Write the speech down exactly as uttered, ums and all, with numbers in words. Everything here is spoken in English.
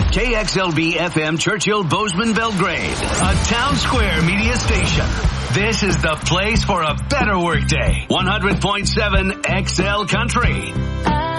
K X L V F M Churchill Bozeman Belgrade, a Town Square media station. This is the place for a better workday. one hundred point seven X L Country.